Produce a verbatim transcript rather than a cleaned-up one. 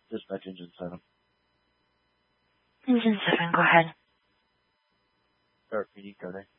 Dispatch engine seven. Engine seven, go ahead. Start P D coding.